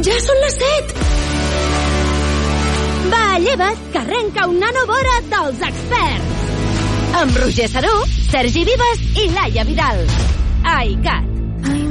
Ja són les 7! Va, lleva't, que arrenca un nanovora dels experts! Amb Roger Saró, Sergi Vives i Laia Vidal. Ai, Cat.